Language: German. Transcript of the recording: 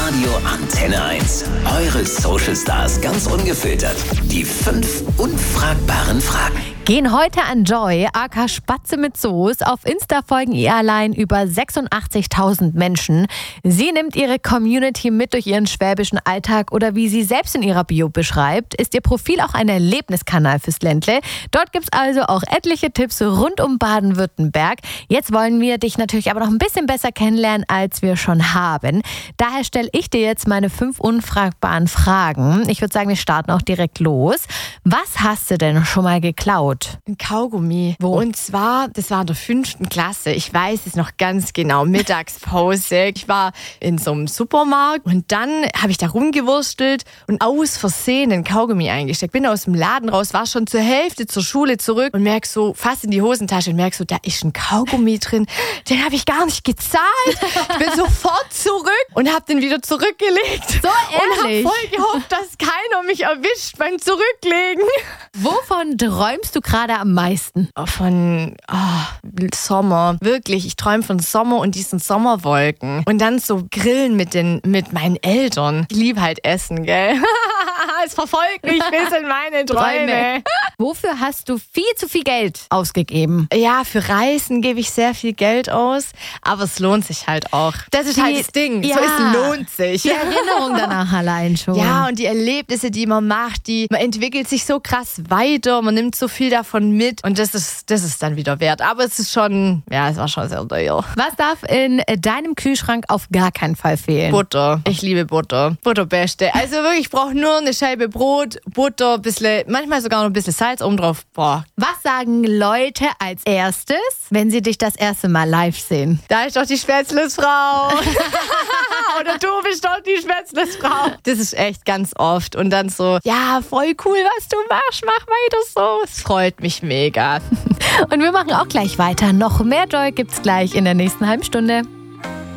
Radio Antenne 1. Eure Social Stars ganz ungefiltert. Die 5 unfragbaren Fragen. Gehen heute an Joy, aka Spatze mit Soße. Auf Insta folgen ihr allein über 86.000 Menschen. Sie nimmt ihre Community mit durch ihren schwäbischen Alltag oder wie sie selbst in ihrer Bio beschreibt, ist ihr Profil auch ein Erlebniskanal fürs Ländle. Dort gibt's also auch etliche Tipps rund um Baden-Württemberg. Jetzt wollen wir dich natürlich aber noch ein bisschen besser kennenlernen, als wir schon haben. Daher stelle ich dir jetzt meine 5 unfragbaren Fragen. Ich würde sagen, wir starten auch direkt los. Was hast du denn schon mal geklaut? Ein Kaugummi. Wo? Und zwar, das war in der 5. Klasse. Ich weiß es noch ganz genau. Mittagspause. Ich war in so einem Supermarkt und dann habe ich da rumgewurstelt und aus Versehen ein Kaugummi eingesteckt. Bin aus dem Laden raus, war schon zur Hälfte zur Schule zurück und merk so fast in die Hosentasche und merk so, da ist ein Kaugummi drin. Den habe ich gar nicht gezahlt. Ich bin sofort zurück und habe den wieder zurückgelegt. So und habe ehrlich? voll gehofft, dass keiner mich erwischt beim Zurücklegen. Wovon träumst du gerade am meisten? Von Sommer. Wirklich, ich träume von Sommer und diesen Sommerwolken. Und dann so grillen mit meinen Eltern. Ich liebe halt Essen, gell? Es verfolgt mich bis in meine Träume. Wofür hast du viel zu viel Geld ausgegeben? Ja, für Reisen gebe ich sehr viel Geld aus, aber es lohnt sich halt auch. Das ist halt das Ding. Ja. So, es lohnt sich. Die Erinnerung danach allein schon. Ja, und die Erlebnisse, die man macht, man entwickelt sich so krass weiter, man nimmt so viel davon mit und das ist dann wieder wert. Aber es ist schon, es war schon sehr teuer. Was darf in deinem Kühlschrank auf gar keinen Fall fehlen? Butter. Ich liebe Butter. Butter beste. Also wirklich, ich brauche nur eine Scheibe Brot, Butter, manchmal sogar noch ein bisschen Salz oben drauf. Boah. Was sagen Leute als erstes, wenn sie dich das erste Mal live sehen? Da ist doch die Spätzlesfrau. Oder du bist doch die Spätzlesfrau. Das ist echt ganz oft. Und dann so, ja, voll cool, was du machst. Mach weiter so. Es freut mich mega. Und wir machen auch gleich weiter. Noch mehr Joy gibt's gleich in der nächsten halben Stunde.